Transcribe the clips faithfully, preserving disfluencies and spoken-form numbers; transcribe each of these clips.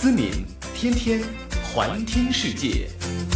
思敏，天天环听世界。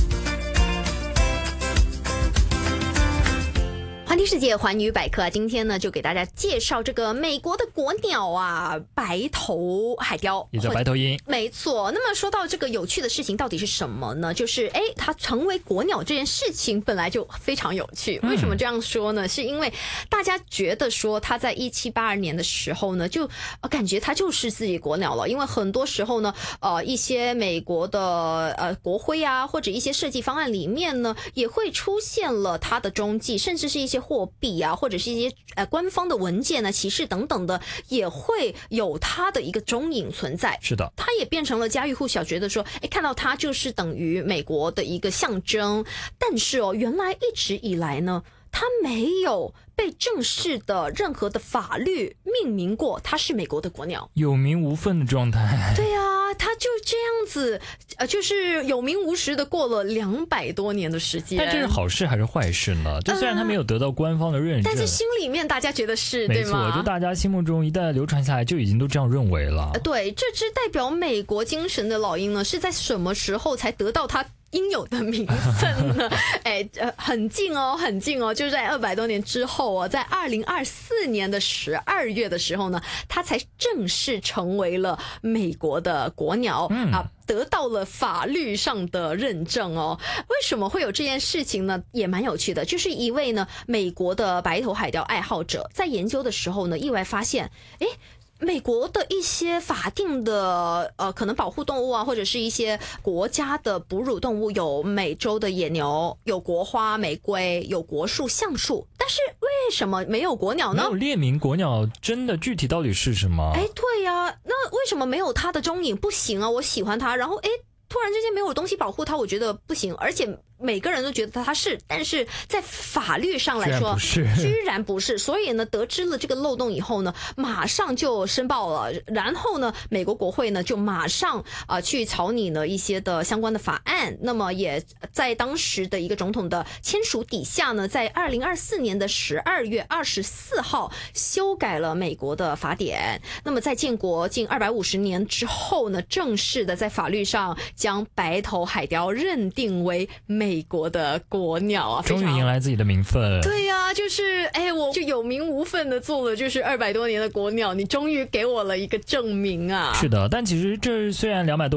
环听世界，环宇百科。今天呢，就给大家介绍这个美国的国鸟啊，白头海雕， 也叫白头鹰。 没错。那么说到这个有趣的事情，到底是什么呢？就是哎，它成为国鸟这件事情本来就非常有趣。为什么这样说呢？嗯、是因为大家觉得说它在一七八二年的时候呢，就、呃、感觉它就是自己国鸟了。因为很多时候呢，呃，一些美国的呃国徽啊，或者一些设计方案里面呢，也会出现了它的踪迹，甚至是一些货币啊，或者是一些呃官方的文件呢、启示等等的，也会有它的一个踪影存在。 是的， 它也变成了家喻户晓，觉得说，哎，看到它就是等于美国的一个象征。但是哦，原来一直以来呢，它没有被正式的任何的法律命名过，它是美国的国鸟， 有名无分的状态。 对啊，它就这样子，呃，就是有名无实的过了两百多年的时间。 但这是好事还是坏事呢？就虽然它没有得到官方的认证， 但是心里面大家觉得是，对吗？ 没错，就大家心目中一旦流传下来，就已经都这样认为了。 呃、对，这只代表美国精神的老鹰呢，是在什么时候才得到它应有的名分呢？哎，呃，很近哦，很近哦，就是在二百多年之后哦，在二零二四年的十二月的时候呢，它才正式成为了美国的国鸟、嗯、啊，得到了法律上的认证哦。为什么会有这件事情呢？也蛮有趣的，就是一位呢美国的白头海雕爱好者在研究的时候呢，意外发现，哎。美国的一些法定的呃，可能保护动物啊，或者是一些国家的哺乳动物，有美洲的野牛，有国花玫瑰，有国树橡树，但是为什么没有国鸟呢？ 没有列明国鸟真的具体到底是什么？ 哎，对呀、啊，那为什么没有它的踪影？不行啊，我喜欢它，然后哎，突然之间没有东西保护它，我觉得不行，而且每个人都觉得它是，但是在法律上来说， 居然不是， 居然不是。所以呢，得知了这个漏洞以后呢，马上就申报了。然后呢，美国国会呢就马上啊、呃、去草拟了一些的相关的法案。那么也在当时的一个总统的签署底下呢，在二零二四年的十二月二十四号修改了美国的法典。那么在建国近二百五十年之后呢，正式的在法律上将白头海雕认定为美。美国的国鸟啊， 终于迎来自己的名分。 对呀、啊，就是哎，我就有名无分的做了，就是二百多年的国鸟，你终于给我了一个证明啊！ 是的，但其实这虽然两百多。